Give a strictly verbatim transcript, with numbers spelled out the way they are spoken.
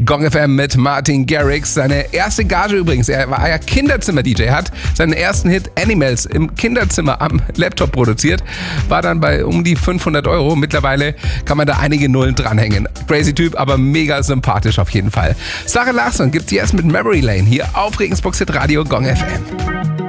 Gong F M mit Martin Garrix. Seine erste Gage übrigens, er war ja Kinderzimmer-D J, hat seinen ersten Hit Animals im Kinderzimmer am Laptop produziert, war dann bei um die fünfhundert Euro. Mittlerweile kann man da einige Nullen dranhängen. Crazy Typ, aber mega sympathisch auf jeden Fall. Sarah Larsson gibt's jetzt mit Memory Lane hier auf Regensburg Hit Radio Gong F M.